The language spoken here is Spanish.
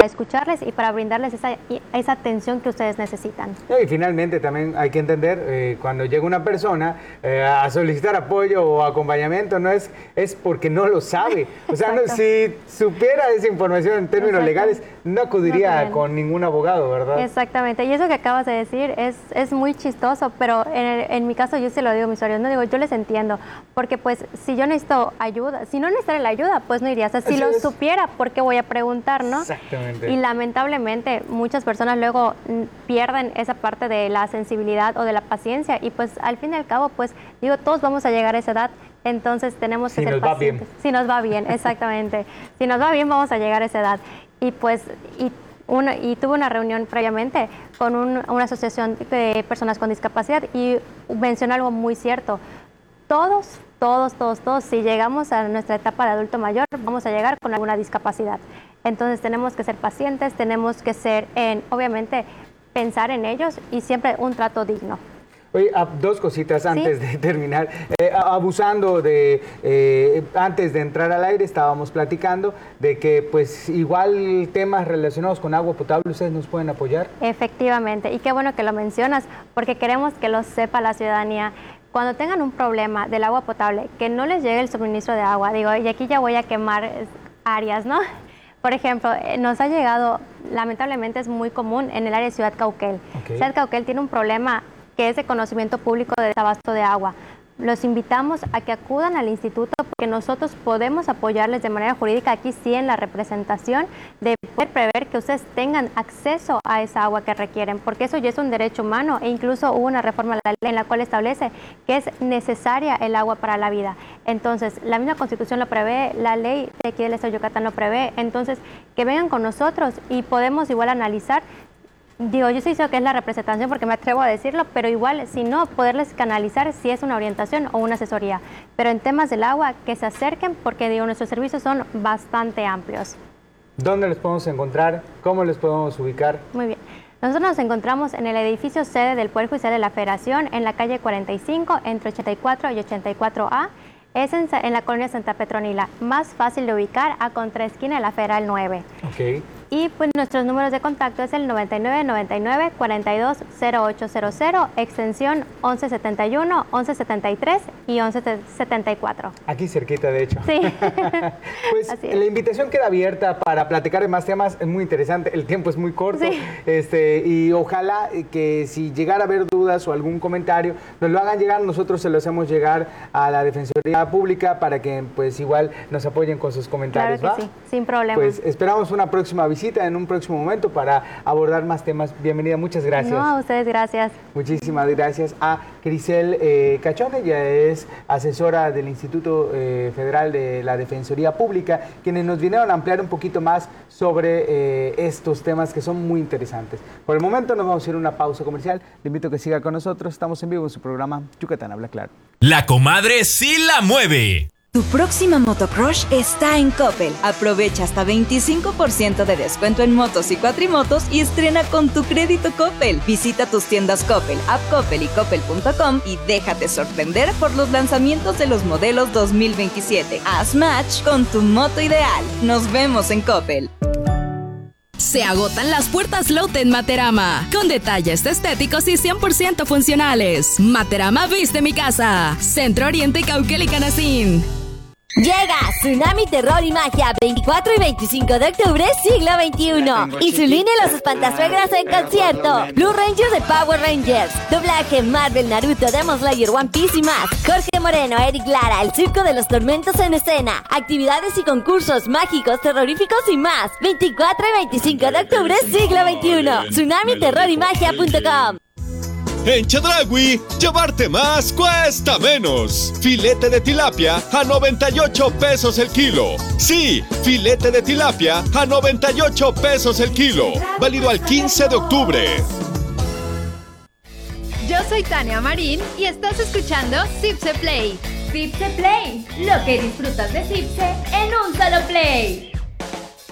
para escucharles y para brindarles esa atención que ustedes necesitan. Y finalmente también hay que entender, cuando llega una persona a solicitar apoyo o acompañamiento, no es porque no lo sabe. O sea, si supiera esa información en términos legales, no acudiría con ningún abogado, ¿verdad? Exactamente. Y eso que acabas de decir es muy chistoso, pero en mi caso yo se lo digo a mis usuarios, no digo, yo les entiendo, porque pues si yo necesito ayuda, si no necesitara la ayuda, pues no iría. O sea, si lo supiera, ¿por qué voy a preguntar, no? Exactamente. Y lamentablemente muchas personas luego pierden esa parte de la sensibilidad o de la paciencia y pues al fin y al cabo, pues digo, todos vamos a llegar a esa edad, entonces tenemos que ser pacientes. Si nos va bien, exactamente. Si nos va bien, vamos a llegar a esa edad. Y pues, tuve una reunión previamente con una asociación de personas con discapacidad y mencionó algo muy cierto. Todos, si llegamos a nuestra etapa de adulto mayor, vamos a llegar con alguna discapacidad. Entonces tenemos que ser pacientes, tenemos que ser, obviamente, pensar en ellos y siempre un trato digno. Oye, dos cositas antes de terminar. Abusando de, antes de entrar al aire, estábamos platicando de que, pues, igual temas relacionados con agua potable, ¿ustedes nos pueden apoyar? Efectivamente, y qué bueno que lo mencionas, porque queremos que lo sepa la ciudadanía. Cuando tengan un problema del agua potable, que no les llegue el suministro de agua, digo, y aquí ya voy a quemar áreas, ¿no? Por ejemplo, nos ha llegado, lamentablemente es muy común en el área de Ciudad Cauquel. Ciudad Cauquel tiene un problema que es de conocimiento público de desabasto de agua. Los invitamos a que acudan al instituto porque nosotros podemos apoyarles de manera jurídica, aquí sí en la representación, de poder prever que ustedes tengan acceso a esa agua que requieren, porque eso ya es un derecho humano e incluso hubo una reforma a la ley en la cual establece que es necesaria el agua para la vida. Entonces, la misma Constitución lo prevé, la ley de aquí del Estado de Yucatán lo prevé, entonces que vengan con nosotros y podemos igual analizar. Digo, yo sí sé que es la representación porque me atrevo a decirlo, pero igual, si no, poderles canalizar si es una orientación o una asesoría. Pero en temas del agua, que se acerquen porque, digo, nuestros servicios son bastante amplios. ¿Dónde los podemos encontrar? ¿Cómo les podemos ubicar? Muy bien. Nosotros nos encontramos en el edificio sede del Poder Judicial de la Federación, en la calle 45, entre 84 y 84A. Es en la colonia Santa Petronila, más fácil de ubicar, a contraesquina de la Federal 9. Ok. Y pues nuestros números de contacto es el 9999-420800, extensión 1171, 1173 y 1174. Aquí cerquita, de hecho. Sí. Pues la invitación queda abierta para platicar de más temas, es muy interesante, el tiempo es muy corto. Sí. Y ojalá que si llegara a haber dudas o algún comentario, nos lo hagan llegar, nosotros se lo hacemos llegar a la Defensoría Pública para que pues igual nos apoyen con sus comentarios. Claro que sí, sin problema. Pues esperamos una próxima visita en un próximo momento para abordar más temas. Bienvenida, muchas gracias. No, a ustedes gracias. Muchísimas gracias a Crisel Cachón, ella es asesora del Instituto Federal de la Defensoría Pública, quienes nos vinieron a ampliar un poquito más sobre estos temas que son muy interesantes. Por el momento nos vamos a ir a una pausa comercial. Le invito a que siga con nosotros. Estamos en vivo en su programa Yucatán Habla Claro. La comadre sí la mueve. Tu próxima motocrush está en Coppel. Aprovecha hasta 25% de descuento en motos y cuatrimotos y estrena con tu crédito Coppel. Visita tus tiendas Coppel, App Coppel y Coppel.com y déjate sorprender por los lanzamientos de los modelos 2027. Haz match con tu moto ideal. Nos vemos en Coppel. Se agotan las puertas Lotte en Materama, con detalles estéticos y 100% funcionales. Materama viste mi casa. Centro Oriente, Cauquel y Canacín. Llega Tsunami, Terror y Magia, 24 y 25 de octubre, siglo XXI. Insulina y los Espantasuegras en concierto. Blue Rangers de Power Rangers. Doblaje Marvel, Naruto, Demon Slayer, One Piece y más. Jorge Moreno, Eric Lara, el Circo de los Tormentos en escena. Actividades y concursos mágicos, terroríficos y más. 24 y 25 de octubre, siglo XXI. Tsunami, Terror y Magia.com. En Chedraui, llevarte más cuesta menos. Filete de tilapia a 98 pesos el kilo. Sí, filete de tilapia a 98 pesos el kilo. Válido al 15 de octubre. Yo soy Tania Marín y estás escuchando Cipse Play. Cipse Play, lo que disfrutas de Cipse en un solo play.